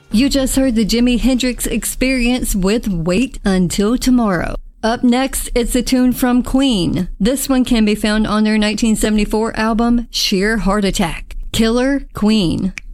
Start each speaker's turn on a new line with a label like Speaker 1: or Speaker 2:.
Speaker 1: You just heard the Jimi Hendrix Experience with Wait Until Tomorrow. Up next, it's a tune from Queen. This one can be found on their 1974 album, Sheer Heart Attack. Killer Queen.